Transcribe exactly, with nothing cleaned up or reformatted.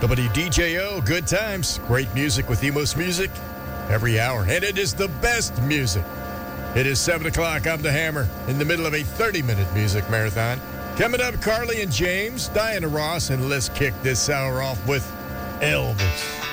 W D J O, good times. Great music with Emos Music every hour. And it is the best music. It is seven o'clock. I'm the Hammer in the middle of a thirty-minute music marathon. Coming up, Carly and James, Diana Ross, and let's kick this hour off with Elvis.